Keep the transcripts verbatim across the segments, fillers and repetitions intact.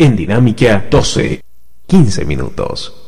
en Dinámica doce, quince minutos.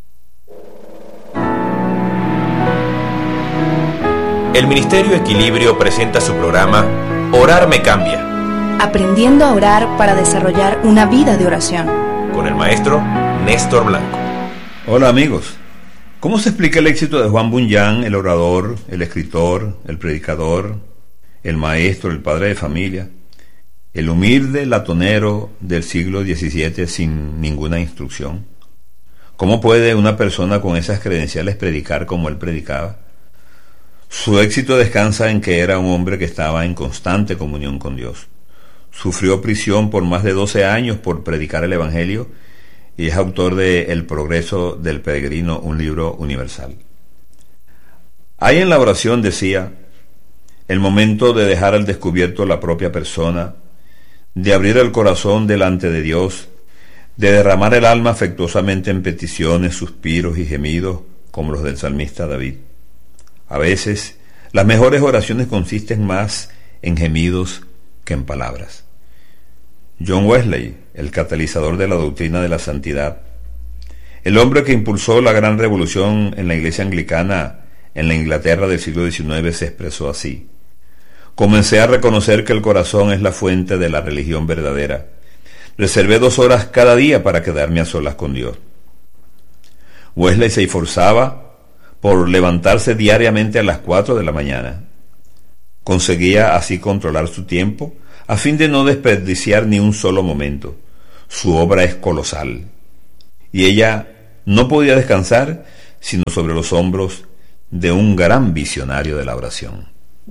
El Ministerio Equilibrio presenta su programa Orar me cambia. Aprendiendo a orar para desarrollar una vida de oración. Con el maestro Néstor Blanco. Hola amigos. ¿Cómo se explica el éxito de Juan Bunyan, el orador, el escritor, el predicador, el maestro, el padre de familia, el humilde latonero del siglo diecisiete sin ninguna instrucción? ¿Cómo puede una persona con esas credenciales predicar como él predicaba? Su éxito descansa en que era un hombre que estaba en constante comunión con Dios. Sufrió prisión por más de doce años por predicar el Evangelio y es autor de El progreso del peregrino, un libro universal. Ahí en la oración decía: el momento de dejar al descubierto la propia persona, de abrir el corazón delante de Dios, de derramar el alma afectuosamente en peticiones, suspiros y gemidos como los del salmista David. A veces, las mejores oraciones consisten más en gemidos que en palabras. John Wesley, el catalizador de la doctrina de la santidad, el hombre que impulsó la gran revolución en la iglesia anglicana en la Inglaterra del siglo diecinueve, se expresó así: comencé a reconocer que el corazón es la fuente de la religión verdadera. Reservé dos horas cada día para quedarme a solas con Dios. Wesley se esforzaba por levantarse diariamente a las cuatro de la mañana. Conseguía así controlar su tiempo a fin de no desperdiciar ni un solo momento. Su obra es colosal, y ella no podía descansar sino sobre los hombros de un gran visionario de la oración.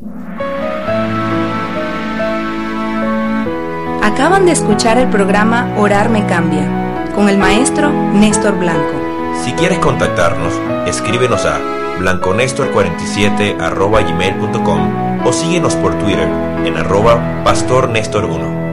Acaban de escuchar el programa Orar me cambia, con el maestro Néstor Blanco. Si quieres contactarnos, escríbenos a blanconestor cuarenta y siete arroba gmail punto com o síguenos por Twitter en arroba pastor Néstor uno.